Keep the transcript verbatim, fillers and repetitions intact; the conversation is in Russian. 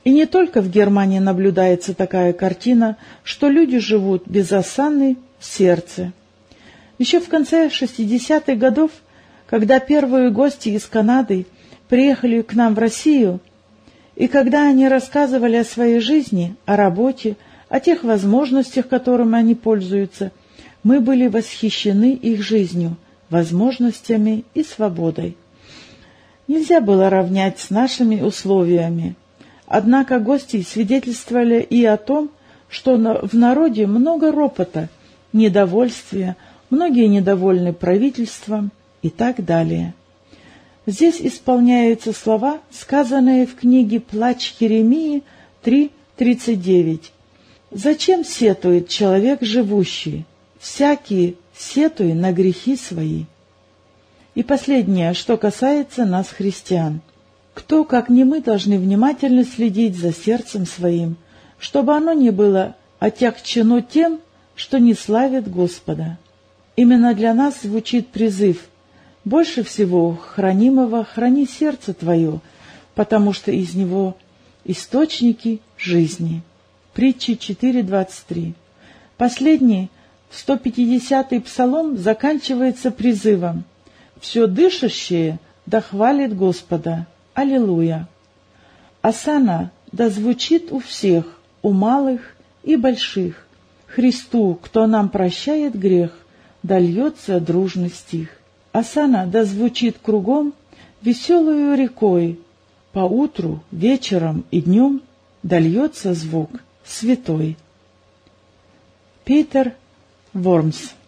И не только в Германии наблюдается такая картина, что люди живут без осаны в сердце. Еще в конце шестидесятых годов, когда первые гости из Канады приехали к нам в Россию, и когда они рассказывали о своей жизни, о работе, о тех возможностях, которыми они пользуются, мы были восхищены их жизнью, возможностями и свободой. Нельзя было равнять с нашими условиями. Однако гости свидетельствовали и о том, что в народе много ропота, недовольствия, многие недовольны правительством и так далее. Здесь исполняются слова, сказанные в книге «Плач Иеремии» три тридцать девять. «Зачем сетует человек живущий? Всякий сетуй на грехи свои». И последнее, что касается нас, христиан. Кто, как не мы, должны внимательно следить за сердцем своим, чтобы оно не было отягчено тем, что не славит Господа. Именно для нас звучит призыв: «Больше всего хранимого храни сердце твое, потому что из него источники жизни». Притчи четыре двадцать три. Последний, сто пятидесятый псалом, заканчивается призывом: «Все дышащее да хвалит Господа». Аллилуйя! Осанна да звучит у всех, у малых и больших. Христу, кто нам прощает грех, да льется дружный стих. Осанна да звучит кругом веселую рекой, поутру, вечером и днем да льется звук святой. Питер Вормс.